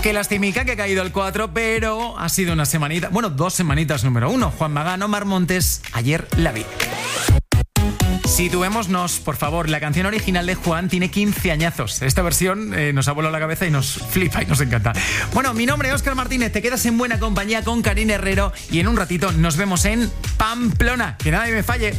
Qué lastimica que ha caído el 4, pero ha sido una semanita, bueno, 2 semanitas número 1. Juan Magán, Omar Montes, ayer la vi. Situémonos, por favor. La canción original de Juan tiene 15 añazos. Esta versión nos ha volado la cabeza y nos flipa y nos encanta. Bueno, mi nombre es Óscar Martínez. Te quedas en buena compañía con Karina Herrero y en un ratito nos vemos en Pamplona. Que nadie me falle.